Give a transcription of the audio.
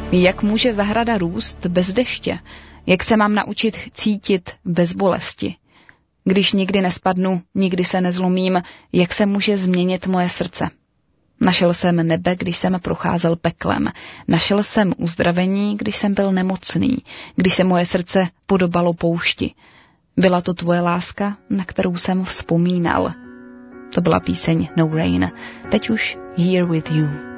Jak může zahrada růst bez deště? Jak se mám naučit cítit bez bolesti? Když nikdy nespadnu, nikdy se nezlomím, jak se může změnit moje srdce? Našel jsem nebe, když jsem procházel peklem. Našel jsem uzdravení, když jsem byl nemocný, když se moje srdce podobalo poušti. Byla to tvoje láska, na kterou jsem vzpomínal. To byla píseň No Rain. Teď už Here With You.